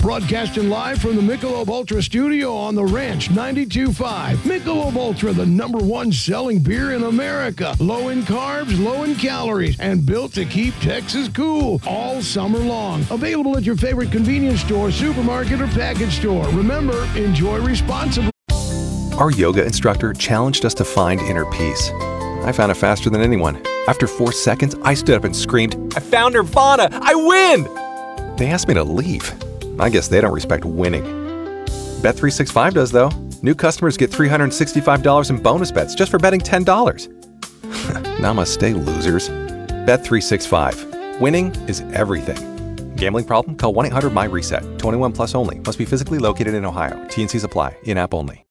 Broadcasting live from the Michelob Ultra studio on the Ranch 92.5. Michelob Ultra, the #1 selling beer in America. Low in carbs, low in calories, and built to keep Texas cool all summer long. Available at your favorite convenience store, supermarket, or package store. Remember, enjoy responsibly. Our yoga instructor challenged us to find inner peace. I found it faster than anyone. After 4 seconds, I stood up and screamed, "I found Nirvana! I win!" They asked me to leave. I guess they don't respect winning. Bet365 does, though. New customers get $365 in bonus bets just for betting $10. Namaste, losers. Bet365. Winning is everything. Gambling problem? Call 1-800-MY-RESET. 21 plus only. Must be physically located in Ohio. T&Cs apply. In-app only.